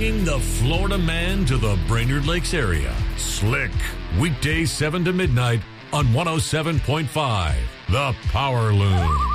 bringing the Florida man to the Brainerd Lakes area. Slick, weekdays 7 to midnight on 107.5, The Power Loom.